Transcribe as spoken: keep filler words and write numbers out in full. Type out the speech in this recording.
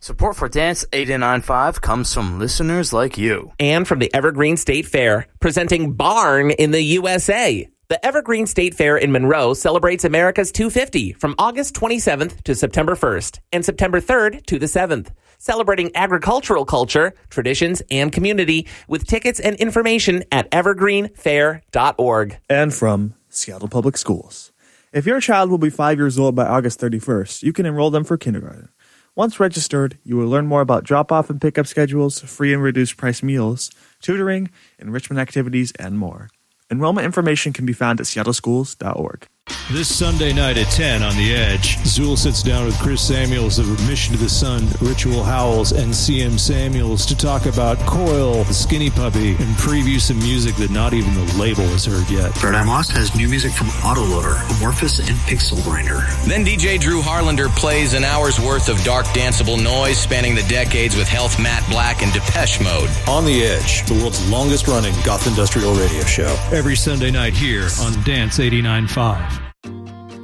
Support for Dance eight nine five comes from listeners like you. And from the Evergreen State Fair, presenting Barn in the U S A. The Evergreen State Fair in Monroe celebrates America's two fifty from August twenty-seventh to September first and September third to the seventh. Celebrating agricultural culture, traditions, and community with tickets and information at evergreen fair dot org. And from Seattle Public Schools. If your child will be five years old by August thirty-first, you can enroll them for kindergarten. Once registered, you will learn more about drop-off and pickup schedules, free and reduced price meals, tutoring, enrichment activities, and more. Enrollment information can be found at seattle schools dot org. This Sunday night at ten on The Edge, Zool sits down with Chris Samuels of Mission to the Sun, Ritual Howls, and C M Samuels to talk about Coil, the Skinny Puppy, and preview some music that not even the label has heard yet. Paradigm Lost has new music from Autoloader, Amorphous, and Pixel Grinder. Then D J Drew Harlander plays an hour's worth of dark danceable noise spanning the decades with Health, Matt Black, and Depeche Mode. On The Edge, the world's longest running goth industrial radio show. Every Sunday night here on Dance eighty-nine point five.